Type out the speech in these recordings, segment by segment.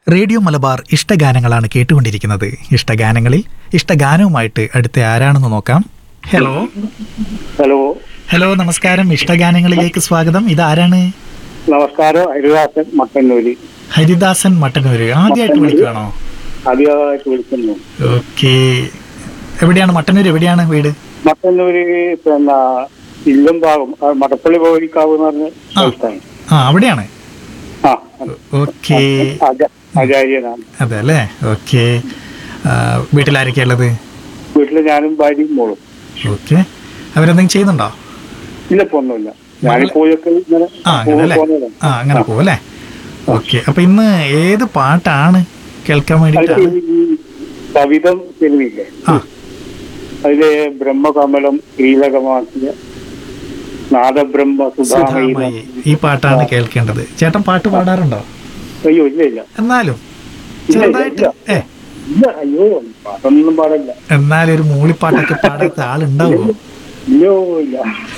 Radio Malabar ഇഷ്ടഗാനങ്ങളാണ് കേട്ടുകൊണ്ടിരിക്കുന്നത്. ഇഷ്ടഗാനങ്ങളിൽ ഇഷ്ടഗാനവുമായിട്ട് അടുത്ത ആരാണെന്ന് നോക്കാം. ഹലോ ഹലോ ഹലോ നമസ്കാരം. ഇഷ്ടഗാനങ്ങളിലേക്ക് സ്വാഗതം. ഇതാരാണ്? നമസ്കാരം. ഹരിദാസൻ മട്ടന്നൂര്. ഹരിദാസൻ മട്ടന്നൂര്. ആദ്യമായിട്ട് വിളിക്കുകയാണോ? ആദ്യമായിട്ട് വിളിക്കുന്നു. ഓക്കെ. എവിടെയാണ് മട്ടന്നൂര്? എവിടെയാണ് വീട്? മട്ടന്നൂര് പിന്നെ ഇല്ലം ഭാഗം മടപ്പള്ളി പോയിരിക്കാവ് എന്ന് പറഞ്ഞ സ്ഥലത്താണ്. അവിടെയാണ്. ആ ഓക്കെ. ആചാര്യനാണ്. അതെ അല്ലേ? ഓക്കെ. വീട്ടിലാരൊക്കെയാ ഉള്ളത്? വീട്ടില് ഞാനും ഭാര്യയും മോളും. ഓക്കെ. അവരെന്തെങ്കിലും ചെയ്യുന്നുണ്ടോ? ഇല്ല, ഇപ്പൊ ഒന്നുമില്ല. ഞാനിപ്പോഴൊക്കെ ഇങ്ങനെ പോകുന്നതാണ്. അങ്ങനെ പോകും അല്ലേ? ഓക്കെ. അപ്പൊ ഇന്ന് ഏത് പാട്ടാണ് കേൾക്കാൻ വേണ്ടിട്ടാണ്? കവിതം സിനിമയില്ലേ, അതിലെ ബ്രഹ്മകമലം ശ്രീലകമാക്കിയ നാദബ്രഹ്മ സുധാമയി, ഈ പാട്ടാണ് കേൾക്കേണ്ടത്. ചേട്ടൻ പാട്ട് പാടാറുണ്ടോ? അയ്യോ ഇല്ല ഇല്ല. എന്നാലും ചെറുതായിട്ട് ഇല്ല. അയ്യോ പാട്ടൊന്നും പാടില്ല. എന്നാലും ഒരു മൂളിപ്പാട്ടൊക്കെ പാടാത്ത ആളുണ്ടാവോ? ഇല്ലോ ഇല്ല.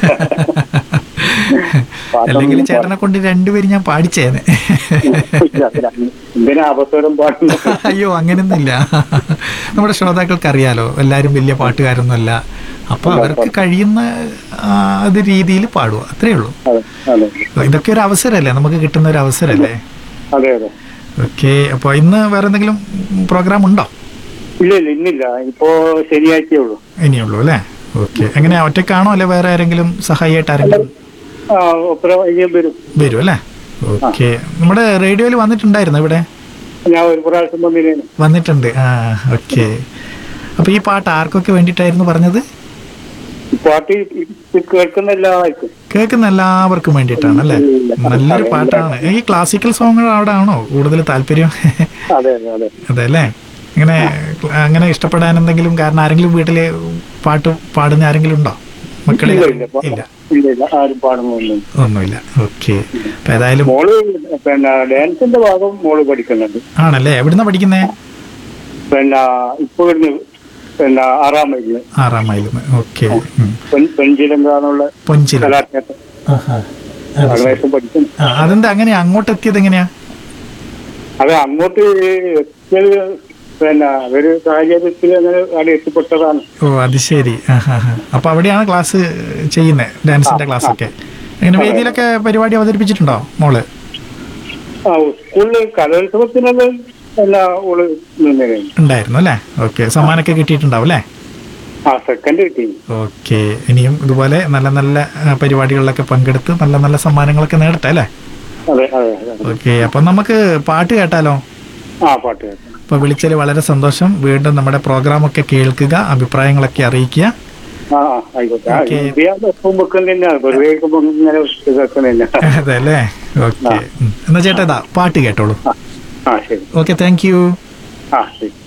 അല്ലെങ്കിൽ ചേട്ടനെ കൊണ്ട് രണ്ടുപേരും ഞാൻ പാടിച്ചേനെ. എന്തിനാ അവസരം പാടുന്നു? അയ്യോ അങ്ങനെയൊന്നുമില്ല. നമ്മുടെ ശ്രോതാക്കൾക്ക് അറിയാലോ, എല്ലാരും വലിയ പാട്ടുകാരൊന്നുമല്ല. അപ്പൊ അവർക്ക് കഴിയുന്ന അത് രീതിയിൽ പാടുക, അത്രേ ഉള്ളൂ. ഇതൊക്കെ ഒരു അവസരമല്ലേ, നമുക്ക് കിട്ടുന്ന ഒരു അവസരമല്ലേ? അതെ അതെ. ഓക്കെ. അപ്പൊ ഇന്ന് വേറെ എന്തെങ്കിലും പ്രോഗ്രാം ഉണ്ടോ? ഇല്ല ഇല്ല, ഇന്നില്ല. ഇപ്പോ ശനിയാഴ്ചയേ ഉള്ളൂ. ഇനിയുള്ളൂ അല്ലേ? ഓക്കെ. എങ്ങനെയാ, ഒറ്റക്കാണോ അല്ലെ വേറെ ആരെങ്കിലും സഹായിയായിട്ട് ആരെങ്കിലും വരും അല്ലേ? ഓക്കെ. നമ്മുടെ റേഡിയോയിൽ വന്നിട്ടുണ്ടായിരുന്നു ഇവിടെ? ഞാൻ ഒരു പ്രാവശ്യം വന്നിട്ടുണ്ട്. ഓക്കെ. അപ്പൊ ഈ പാട്ട് ആർക്കൊക്കെ വേണ്ടിയിട്ടായിരുന്നു പറഞ്ഞത്? പാട്ട് കേൾക്കുന്ന എല്ലാവർക്കും വേണ്ടിയിട്ടാണ് അല്ലേ? നല്ലൊരു പാട്ടാണ്. ഈ ക്ലാസിക്കൽ സോങ്ങുകളോടാണോ കൂടുതൽ താല്പര്യം? അതെ അല്ലേ? അങ്ങനെ ഇഷ്ടപ്പെടാൻ എന്തെങ്കിലും കാരണം, ആരെങ്കിലും വീട്ടില് പാട്ട് പാടുന്ന ആരെങ്കിലും ഉണ്ടോ? മക്കളെ? ഇല്ല, ഒന്നുമില്ല. ഓക്കെ. അപ്പൊ ഏതായാലും ഡാൻസിന്റെ ഭാഗം മോള് പഠിക്കുന്നുണ്ട്. ആണല്ലേ? എവിടുന്നാ പഠിക്കുന്നേ? ഇപ്പൊ 6ാം മൈലിൽ. 6ാം മൈലിൽ. ഓക്കെ. പൊഞ്ചിലെന്താന്നുള്ള കലാക്ഷേത്രം പഠിക്കുന്നു. അതെന്താ അങ്ങനെയാ അങ്ങോട്ട് എത്തിയത്? എങ്ങനെയാ അത് അങ്ങോട്ട് എത്തിയത്? ഒരു സാഹചര്യത്തിൽ അങ്ങനെ അവിടെ എത്തിപ്പെട്ടതാണ്. ഓ അത് ശരി. അപ്പൊ അവിടെയാണ് ക്ലാസ് ചെയ്യുന്നത്, ഡാൻസിന്റെ ക്ലാസ് ഒക്കെ. അങ്ങനെ വേദിയിലൊക്കെ പരിപാടി അവതരിപ്പിച്ചിട്ടുണ്ടോ മോള്? സ്കൂളില് കലോത്സവത്തിനുള്ള ഉണ്ടായിരുന്നു അല്ലേ? ഓക്കെ. സമ്മാനമൊക്കെ കിട്ടിയിട്ടുണ്ടാവും അല്ലേ? സെക്കൻഡ് കിട്ടി. ഓക്കെ. ഇനിയും ഇതുപോലെ നല്ല നല്ല പരിപാടികളിലൊക്കെ പങ്കെടുത്ത് നല്ല നല്ല സമ്മാനങ്ങളൊക്കെ നേടട്ടെ അല്ലേ? ഓക്കെ. അപ്പൊ നമുക്ക് പാട്ട് കേട്ടാലോ? പാട്ട് കേട്ടോ. അപ്പൊ വിളിച്ചതിൽ വളരെ സന്തോഷം. വീണ്ടും നമ്മുടെ പ്രോഗ്രാം ഒക്കെ കേൾക്കുക, അഭിപ്രായങ്ങളൊക്കെ അറിയിക്കുക. അതെ അല്ലേ? ഓക്കെ. എന്നാ ചേട്ടാ പാട്ട് കേട്ടോളൂ. ഓക്കെ. Thank you.